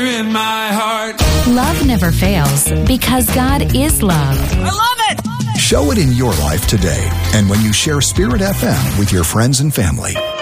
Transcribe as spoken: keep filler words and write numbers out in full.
in my heart. Love never fails because God is love. I love it! Show it in your life today and when you share Spirit F M with your friends and family.